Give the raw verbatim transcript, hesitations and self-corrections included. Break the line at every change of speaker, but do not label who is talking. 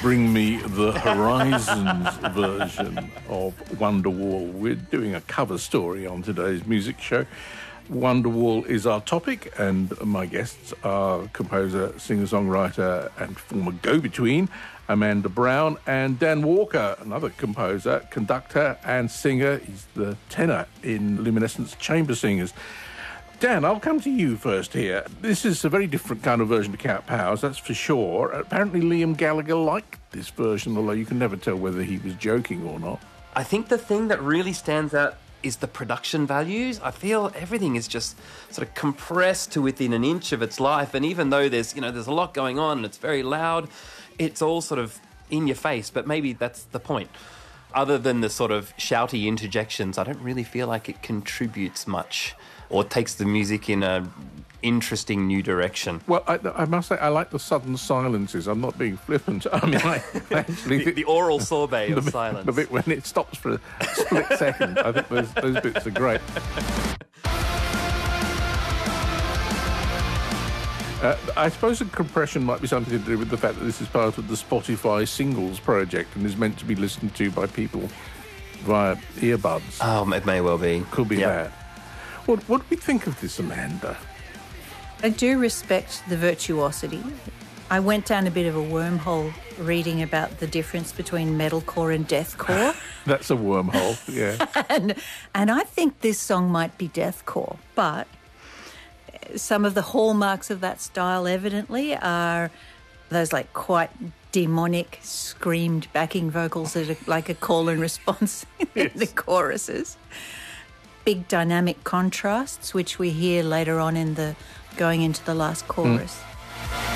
bring me the Horizons version of Wonderwall. We're doing a cover story on today's music show. Wonderwall is our topic, and my guests are composer, singer-songwriter and former go-between Amanda Brown, and Dan Walker, another composer, conductor and singer. He's the tenor in Luminescence Chamber Singers. Dan, I'll come to you first here. This is a very different kind of version of Cat Powers, that's for sure. Apparently Liam Gallagher liked this version, although you can never tell whether he was joking or not.
I think the thing that really stands out is the production values. I feel everything is just sort of compressed to within an inch of its life, and even though there's, you know, there's a lot going on and it's very loud, it's all sort of in your face, but maybe that's the point. Other than the sort of shouty interjections, I don't really feel like it contributes much or takes the music in a interesting new direction.
Well, I, I must say, I like the sudden silences. I'm not being flippant. I mean, I actually...
the, the oral sorbet of
the,
silence.
The bit when it stops for a split second. I think those, those bits are great. Uh, I suppose the compression might be something to do with the fact that this is part of the Spotify singles project and is meant to be listened to by people via earbuds.
Oh, it may well be.
Could be
yep.
that. What, what do we think of this, Amanda?
I do respect the virtuosity. I went down a bit of a wormhole reading about the difference between metalcore and deathcore.
That's a wormhole, yeah.
and, and I think this song might be deathcore, but some of the hallmarks of that style evidently are those like quite demonic screamed backing vocals that are like a call and response in the choruses. Big dynamic contrasts, which we hear later on in the going into the last chorus. Mm.